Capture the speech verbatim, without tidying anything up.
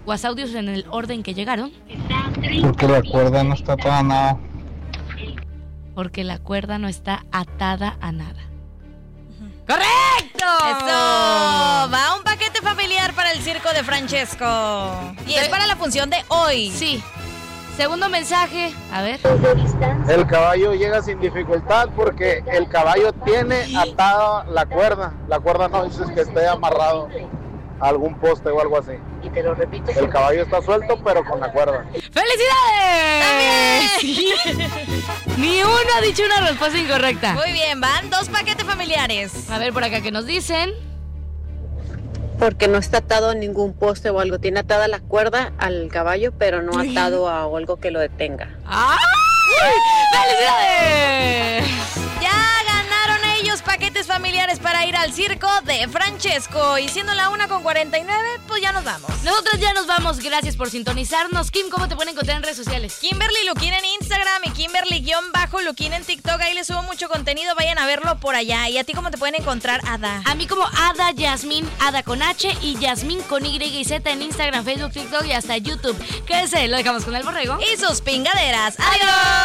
secuazaudios en el orden que llegaron. Porque la cuerda no está atada a nada. Porque la cuerda no está atada a nada. ¡Correcto! ¡Eso! Va un paquete familiar para el circo de Francesco. Y es para la función de hoy. Sí. Segundo mensaje, a ver. El caballo llega sin dificultad porque el caballo tiene atada la cuerda. La cuerda no dices que esté amarrado a algún poste o algo así. Y te lo repito. El caballo está suelto pero con la cuerda. ¡Felicidades! Sí. Ni uno ha dicho una respuesta incorrecta. Muy bien, van dos paquetes familiares. A ver por acá que nos dicen. Porque no está atado a ningún poste o algo. Tiene atada la cuerda al caballo, pero no atado a algo que lo detenga. ¡Ay! ¡Felicidades! Ya ganaron ellos paquetes familiares para ir al circo de Francesco. Y siendo la una con cuarenta y nueve, pues ya nos vamos. Nosotros ya nos vamos. Gracias por sintonizarnos. Kim, ¿cómo te pueden encontrar en redes sociales? Kimberly Luquín en Instagram y Kimberly-Luquín en TikTok. Ahí les subo mucho contenido. Vayan a verlo por allá. ¿Y a ti cómo te pueden encontrar, Ada? A mí como Ada Yasmín, Ada con H y Yasmín con Y y Z en Instagram, Facebook, TikTok y hasta YouTube. Quédense, lo dejamos con el borrego. Y sus pingaderas. ¡Adiós!